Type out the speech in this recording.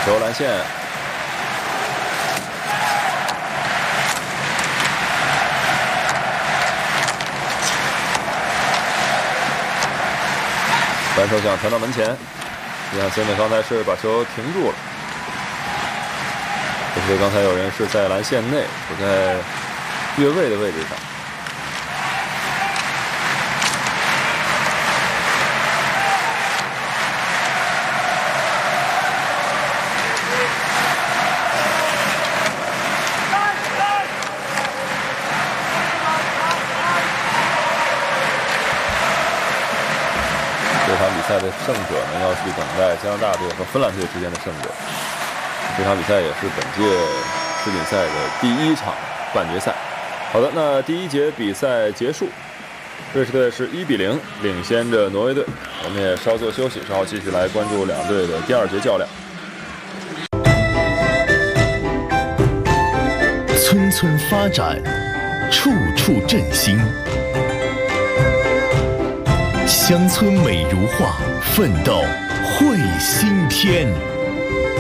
球拦线。反手想传到门前，李汉森呢刚才是把球停住了。可是刚才有人是在篮线内，不在越位的位置上。这场比赛的胜者呢，要去等待加拿大队和芬兰队之间的胜者。这场比赛也是本届世锦赛的第1场半决赛。好的，那第1节比赛结束，瑞士队是1比0领先着挪威队。我们也稍作休息，稍后继续来关注两队的第2节较量。 村村发展，处处振兴。乡村美如画，奋斗绘新天。